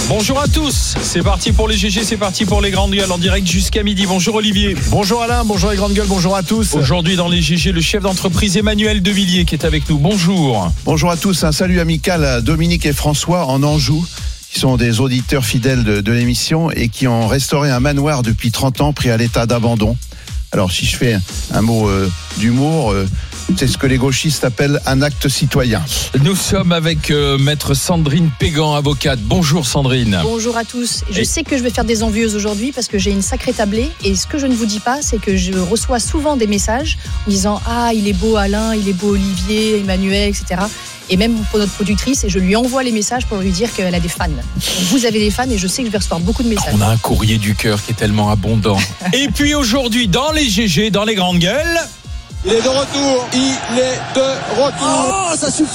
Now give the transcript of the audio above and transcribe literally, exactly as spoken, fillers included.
Bonjour à tous, c'est parti pour les G G, c'est parti pour les grandes gueules en direct jusqu'à midi. Bonjour Olivier. Bonjour Alain, bonjour les grandes gueules, bonjour à tous. Aujourd'hui dans les G G, le chef d'entreprise Emmanuel Devilliers qui est avec nous. Bonjour. Bonjour à tous, un salut amical à Dominique et François en Anjou, qui sont des auditeurs fidèles de, de l'émission et qui ont restauré un manoir depuis trente ans pris à l'état d'abandon. Alors si je fais un mot euh, d'humour, euh, c'est ce que les gauchistes appellent un acte citoyen. Nous sommes avec euh, maître Sandrine Pégan, avocate. Bonjour Sandrine. Bonjour à tous. Je Et... sais que je vais faire des envieuses aujourd'hui parce que j'ai une sacrée tablée. Et ce que je ne vous dis pas, c'est que je reçois souvent des messages en disant « Ah, il est beau Alain, il est beau Olivier, Emmanuel, et cetera » Et même pour notre productrice, et je lui envoie les messages pour lui dire qu'elle a des fans. Donc vous avez des fans et je sais que je vais recevoir beaucoup de messages. On a un courrier du cœur qui est tellement abondant. Et puis aujourd'hui, dans les G G, dans les grandes gueules... Il est de retour, il est de retour. Oh, ça suffit.